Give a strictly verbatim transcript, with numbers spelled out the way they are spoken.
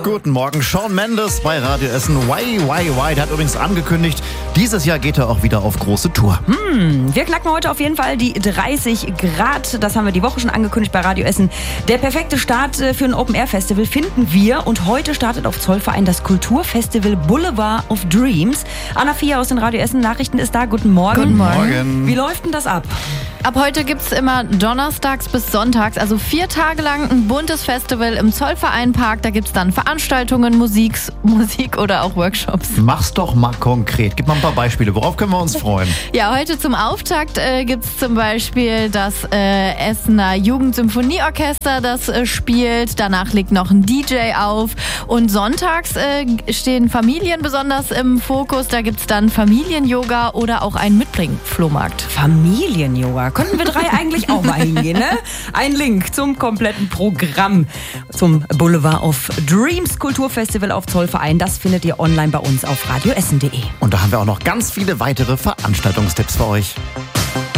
Guten Morgen, Shawn Mendes bei Radio Essen. Why, why, why? Der hat übrigens angekündigt, dieses Jahr geht er auch wieder auf große Tour. Hm, wir knacken heute auf jeden Fall die dreißig Grad. Das haben wir die Woche schon angekündigt bei Radio Essen. Der perfekte Start für ein Open-Air-Festival finden wir. Und heute startet auf Zollverein das Kulturfestival Boulevard of Dreams. Anna Fier aus den Radio Essen Nachrichten ist da. Guten Morgen. Guten Morgen. Wie läuft denn das ab? Ab heute gibt's immer donnerstags bis sonntags, also vier Tage lang ein buntes Festival im Zollvereinpark. Da gibt's dann Veranstaltungen, Musik, Musik oder auch Workshops. Mach's doch mal konkret. Gib mal ein paar Beispiele. Worauf können wir uns freuen? Ja, heute zum Auftakt äh, gibt's zum Beispiel das äh, Essener Jugendsymphonieorchester, das äh, spielt. Danach legt noch ein D J auf. Und sonntags äh, stehen Familien besonders im Fokus. Da gibt's dann Familien-Yoga oder auch einen Mitbring-Flohmarkt. Familien-Yoga. Könnten wir drei eigentlich auch mal hingehen, ne? Ein Link zum kompletten Programm zum Boulevard of Dreams Kulturfestival auf Zollverein. Das findet ihr online bei uns auf radioessen punkt de. Und da haben wir auch noch ganz viele weitere Veranstaltungstipps für euch.